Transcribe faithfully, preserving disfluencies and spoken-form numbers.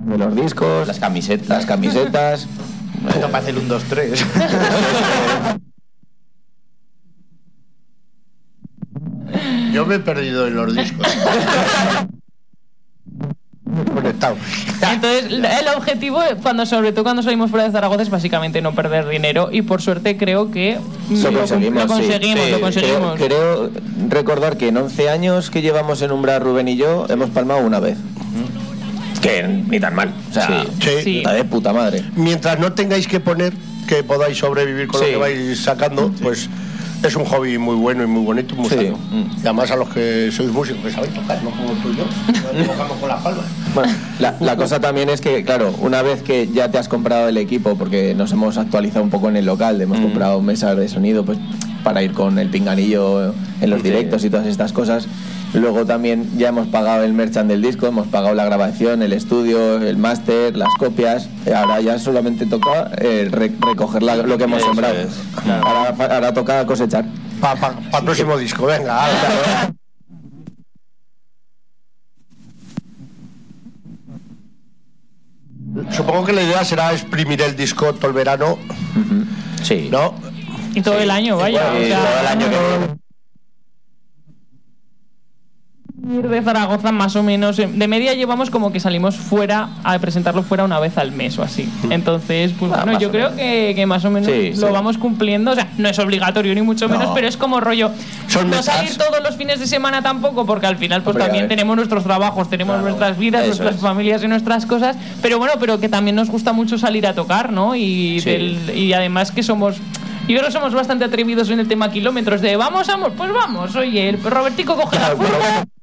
de los discos, las camisetas, las camisetas. Esto para hacer un dos tres. Yo me he perdido en los discos. Conectado. Entonces, el objetivo, cuando sobre todo cuando salimos fuera de Zaragoza, es básicamente no perder dinero, y por suerte creo que Lo lo conseguimos, lo conseguimos, sí. lo conseguimos. Creo, creo recordar que en once años que llevamos en Umbral, Rubén y yo, hemos palmado una vez. Que ni tan mal. O sea, Sí. Sí. está de puta madre. Mientras no tengáis que poner, que podáis sobrevivir con Sí. lo que vais sacando, pues es un hobby muy bueno y muy bonito, muy Sí. sano. Y además a los que sois músicos, que sabéis tocar, no como tú y yo, no tocamos con las palmas. Bueno, la, la cosa también es que, claro, una vez que ya te has comprado el equipo, porque nos hemos actualizado un poco en el local, hemos comprado mesas de sonido pues para ir con el pinganillo en los Sí. directos y todas estas cosas. Luego también ya hemos pagado el merchant del disco, hemos pagado la grabación, el estudio, el máster, las copias. Ahora ya solamente toca eh, re- recoger la- lo que hemos Eso sembrado. es, claro. Ahora, ahora toca cosechar. Para pa, pa el próximo disco, venga. ala. Supongo que la idea será exprimir el disco todo el verano, Sí. ¿no? Y todo el año, vaya. Y o sea, todo el año que... ir de Zaragoza más o menos, de media llevamos como que salimos fuera a presentarlo fuera una vez al mes o así. Entonces, pues Ah, bueno, más yo o creo menos. que, que más o menos Sí, lo sí. vamos cumpliendo. O sea, no es obligatorio ni mucho menos, No. pero es como rollo. Son no metas. salir todos los fines de semana tampoco, porque al final pues Hombre, a también ver. tenemos nuestros trabajos, tenemos nuestras vidas, eso nuestras es. familias y nuestras cosas. Pero bueno, pero que también nos gusta mucho salir a tocar, ¿no? Y, Sí. del- y además que somos... Yo creo que somos bastante atrevidos en el tema kilómetros de vamos, vamos, pues vamos. Oye, el Robertico coge la furgo